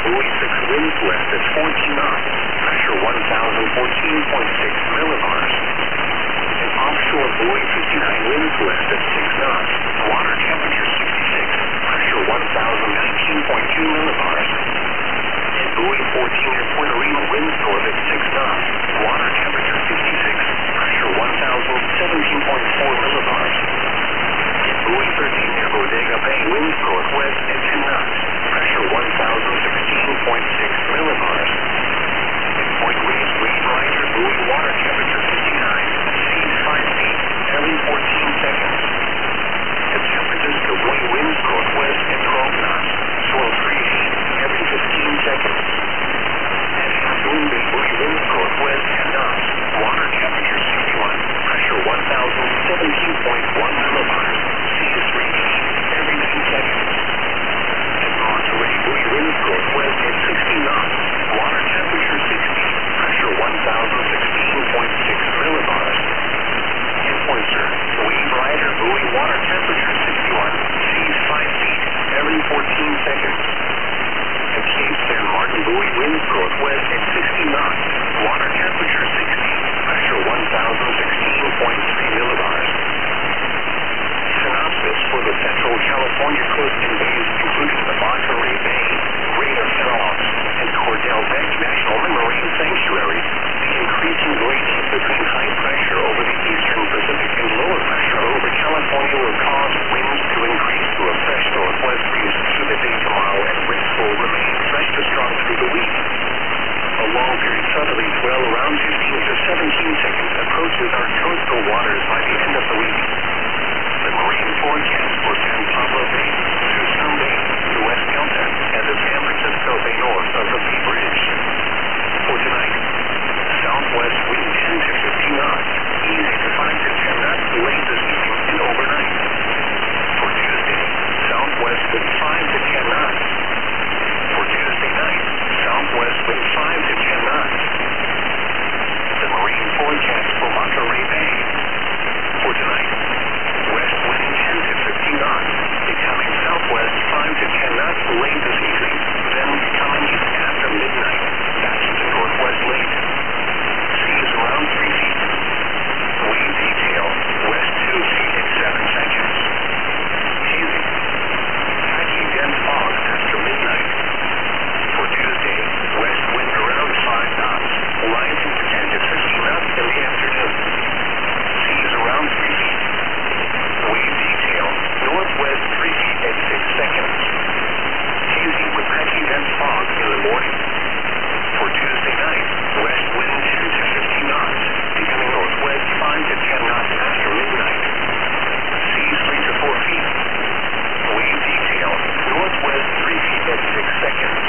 buoy 6, winds west at 14 knots, pressure 1,014.6 millibars. And offshore buoy 59, winds west at 6 knots, water temperature 66, pressure 1,019.2 millibars. And buoy 14 near Puerto Rico, winds north at 6 knots, water temperature 56, pressure 1,017.4 millibars. And buoy 13 near Bodega Bay, winds northwest at 10 knots, pressure 1,016.6 millibars. And Point Reyes, wave riser, buoy water temperature 59, seas 5 feet, every 14 seconds. And San Francisco buoy winds northwest at 12 knots, swell 3 feet, every 15 seconds. And Half Moon Bay buoy winds northwest 10 knots, water temperature 61, pressure 1,017.1 millibars, seas 3 feet, every 9 seconds. And Monterey buoy winds northwest at 60 knots, water temperature 60, pressure 1,016.6 millibars. And Poinsett, wave rider, buoy water temperature 61, seas 5 feet, every 14 seconds. And Cape San Martin buoy winds northwest at 60 knots, water temperature 60, pressure 1,016.3 millibars. Synopsis for the Central California coast and bays, including the Monterey Bay, Greater Farallones, and Cordell Beach National Marine Sanctuary, the increasing gradient between high pressure over the eastern Pacific and lower pressure over California will cause winds to increase to a fresh northwest breeze through the day tomorrow, and winds will remain fresh to strong through the week. A long period southerly swell around 15 to 17 seconds approaches our coastal waters by the end of the week. The marine forecast for San Pablo Bay, Suisun Bay, the West Delta, and the San Francisco Bay north of the Bay Bridge. For tonight, southwest wind 10 to 15 knots, easy to 5 to 10 knots late this evening and overnight. For Tuesday, southwest wind 5 to 10 knots. For Tuesday night, southwest wind 5 to 10 knots. The marine forecast for Monterey Bay. For tonight, west wind 10 to 15 knots, becoming southwest 5 to 10 knots late this evening, then becoming east after midnight, back to northwest late. Seas around 3 feet. Wave detail, west 2 feet in 7 seconds. Hazy. Patchy dense fog after midnight. For Tuesday, west wind around 5 knots, rising to 10 to 15 knots in the afternoon. Seas around 3 feet. Wave detail, northwest 3 feet at 6 seconds. Hazy with patchy dense fog in the morning. For Tuesday night, west wind 10 to 15 knots, becoming northwest 5 to 10 knots after midnight. Seas 3 to 4 feet. Wave detail, northwest 3 feet at 6 seconds.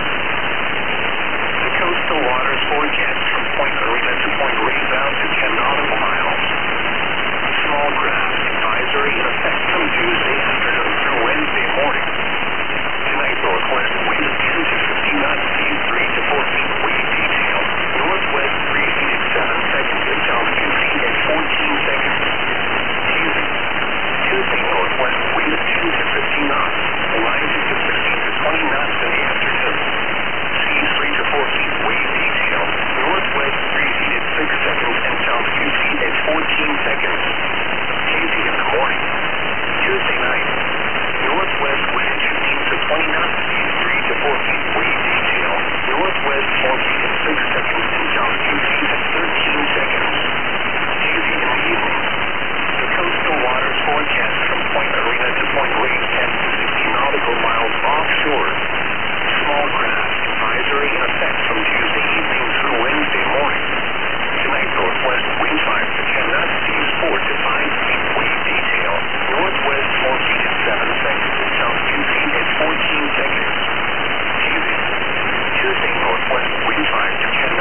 The coastal waters forecast from Point Arena to Point Reyes out to 10 nautical miles. Small craft advisory in effect from Tuesday afternoon through Wednesday morning. Tonight, northwest wind 10 to 15 knots, seas 3 to 4 feet. Wave detail, northwest 3 feet at 7 seconds and south 2 feet at 14 seconds. Hazy. Tuesday, northwest wind 10 to 15 knots, rising to 16 to 20 knots in the afternoon. Seas 3 to 4 feet. Wave detail, northwest 3 feet at 6 seconds and south 2 feet at 14 seconds. Hazy in the morning. Tuesday night, northwest wind 15 to 20 knots, seas 3 to 4 feet. Wave detail, northwest 4 feet at 6 seconds and south 2 feet at 13 seconds. Hazy in the evening. The coastal waters forecast from Point Arena to Point Reyes 10 to 60 nautical miles offshore. Small craft advisory in effect from Tuesday evening through Wednesday morning. Tonight, northwest wind 5 to 10 knots, seas 4 to 5 feet. Wave detail, northwest 4 feet at 7 seconds and south 2 feet at 14 seconds. Hazy. Tuesday, northwest wind 5 to 10